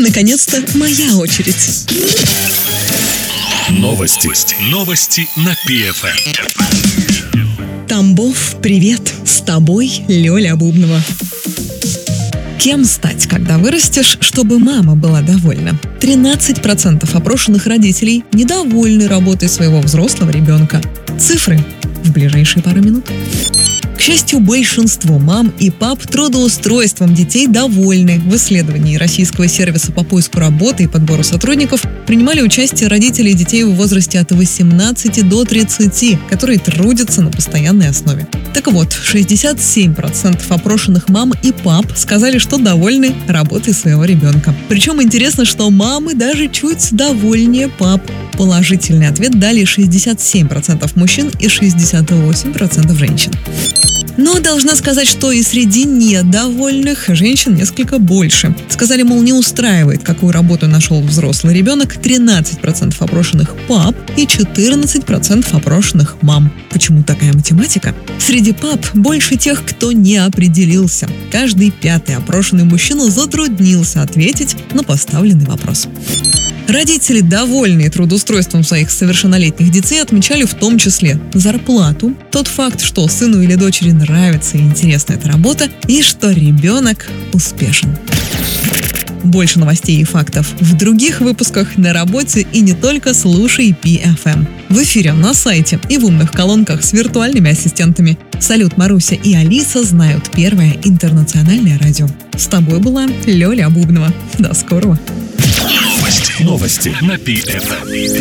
Наконец-то моя очередь. Новости на ПФМ. Тамбов, привет! С тобой Лёля Бубнова. Кем стать, когда вырастешь, чтобы мама была довольна? 13% опрошенных родителей недовольны работой своего взрослого ребенка. Цифры в ближайшие пару минут. К счастью, большинство мам и пап трудоустройством детей довольны. В исследовании российского сервиса по поиску работы и подбору сотрудников принимали участие родители детей в возрасте от 18 до 30, которые трудятся на постоянной основе. Так вот, 67% опрошенных мам и пап сказали, что довольны работой своего ребенка. Причем интересно, что мамы даже чуть довольнее пап. Положительный ответ дали 67% мужчин и 68% женщин. Но должна сказать, что и среди недовольных женщин несколько больше. Сказали, мол, не устраивает, какую работу нашел взрослый ребенок, 13% опрошенных пап и 14% опрошенных мам. Почему такая математика? Среди пап больше тех, кто не определился. Каждый пятый опрошенный мужчина затруднился ответить на поставленный вопрос. Родители, довольные трудоустройством своих совершеннолетних детей, отмечали в том числе зарплату, тот факт, что сыну или дочери нравится и интересна эта работа, и что ребенок успешен. Больше новостей и фактов в других выпусках на работе и не только слушай ПФМ. В эфире, на сайте и в умных колонках с виртуальными ассистентами. Салют, Маруся и Алиса знают Первое интернациональное радио. С тобой была Лёля Бубнова. До скорого. Новости на ПФМ.